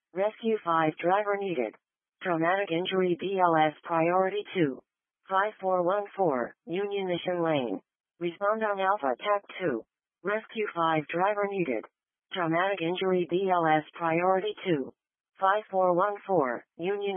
Rescue 5 driver needed. Traumatic injury BLS priority 2. 5414, Union Mission Lane. Respond on Alpha TAC 2. Rescue 5 driver needed. Traumatic injury BLS priority 2. 5414, Union